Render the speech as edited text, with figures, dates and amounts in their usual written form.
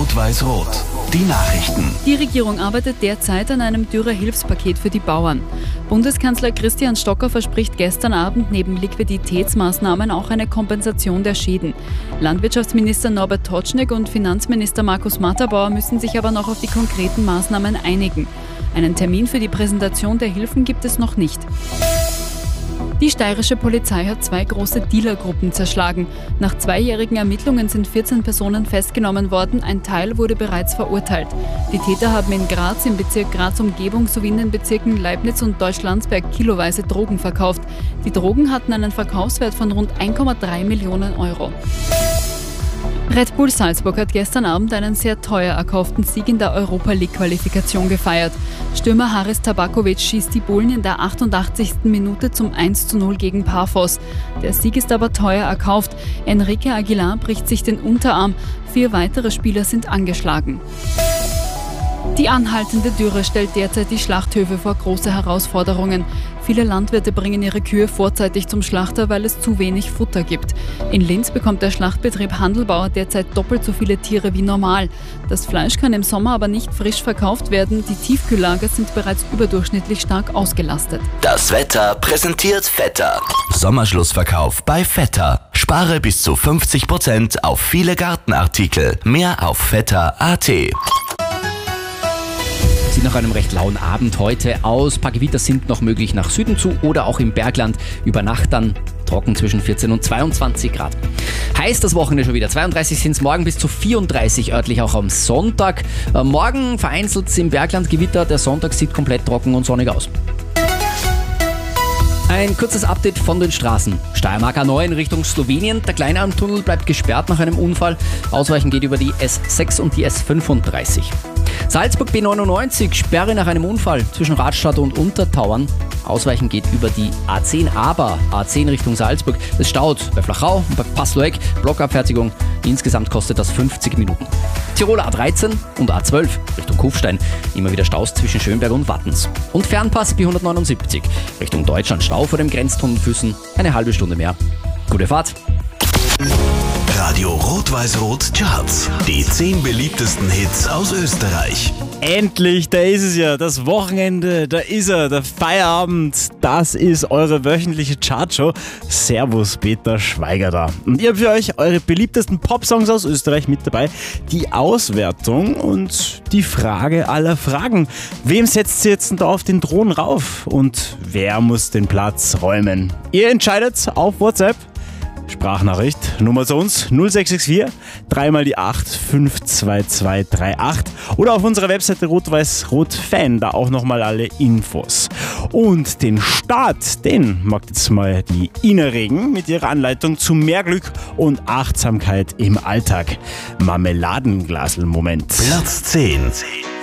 Rot-Weiß-Rot. Die Nachrichten. Die Regierung arbeitet derzeit an einem Dürre-Hilfspaket für die Bauern. Bundeskanzler Christian Stocker verspricht gestern Abend neben Liquiditätsmaßnahmen auch eine Kompensation der Schäden. Landwirtschaftsminister Norbert Totschnig und Finanzminister Markus Matterbauer müssen sich aber noch auf die konkreten Maßnahmen einigen. Einen Termin für die Präsentation der Hilfen gibt es noch nicht. Die steirische Polizei hat 2 große Dealergruppen zerschlagen. Nach 2-jährigen Ermittlungen sind 14 Personen festgenommen worden, ein Teil wurde bereits verurteilt. Die Täter haben in Graz, im Bezirk Graz-Umgebung sowie in den Bezirken Leibniz und Deutschlandsberg kiloweise Drogen verkauft. Die Drogen hatten einen Verkaufswert von rund 1,3 Millionen Euro. Red Bull Salzburg hat gestern Abend einen sehr teuer erkauften Sieg in der Europa-League-Qualifikation gefeiert. Stürmer Haris Tabakovic schießt die Bullen in der 88. Minute zum 1:0 gegen Paphos. Der Sieg ist aber teuer erkauft. Enrique Aguilar bricht sich den Unterarm. 4 weitere Spieler sind angeschlagen. Die anhaltende Dürre stellt derzeit die Schlachthöfe vor große Herausforderungen. Viele Landwirte bringen ihre Kühe vorzeitig zum Schlachter, weil es zu wenig Futter gibt. In Linz bekommt der Schlachtbetrieb Handelbauer derzeit doppelt so viele Tiere wie normal. Das Fleisch kann im Sommer aber nicht frisch verkauft werden. Die Tiefkühllager sind bereits überdurchschnittlich stark ausgelastet. Das Wetter präsentiert Vetter. Sommerschlussverkauf bei Vetter. Spare bis zu 50% auf viele Gartenartikel. Mehr auf vetter.at. Sieht nach einem recht lauen Abend heute aus. Ein paar Gewitter sind noch möglich nach Süden zu oder auch im Bergland. Über Nacht dann trocken zwischen 14 und 22 Grad. Heiß das Wochenende schon wieder. 32 sind es morgen bis zu 34 örtlich auch am Sonntag. Morgen vereinzelt im Bergland Gewitter. Der Sonntag sieht komplett trocken und sonnig aus. Ein kurzes Update von den Straßen. Steiermark A9 in Richtung Slowenien. Der Kleinalmtunnel bleibt gesperrt nach einem Unfall. Ausweichen geht über die S6 und die S35. Salzburg B99, Sperre nach einem Unfall zwischen Radstadt und Untertauern. Ausweichen geht über die A10, aber A10 Richtung Salzburg. Es staut bei Flachau und bei Passloeck. Blockabfertigung. Insgesamt kostet das 50 Minuten. Tiroler A13 und A12 Richtung Kufstein. Immer wieder Staus zwischen Schönberg und Wattens. Und Fernpass B179 Richtung Deutschland. Stau vor dem Grenztunnel Füssen. Eine halbe Stunde mehr. Gute Fahrt. Radio Rot-Weiß-Rot Charts. Die 10 beliebtesten Hits aus Österreich. Endlich, da ist es ja, das Wochenende, da ist er, der Feierabend. Das ist eure wöchentliche Chartshow. Servus, Peter Schweiger da. Und ihr habt für euch eure beliebtesten Popsongs aus Österreich mit dabei. Die Auswertung und die Frage aller Fragen. Wem setzt ihr jetzt da auf den Thron rauf? Und wer muss den Platz räumen? Ihr entscheidet auf WhatsApp. Sprachnachricht, Nummer zu uns 0664 3 mal die 8 52238 oder auf unserer Webseite Rot-Weiß-Rot-Fan, da auch nochmal alle Infos. Und den Start, den mag jetzt mal die Ina Regen mit ihrer Anleitung zu mehr Glück und Achtsamkeit im Alltag. Marmeladenglasel-Moment. Platz 10.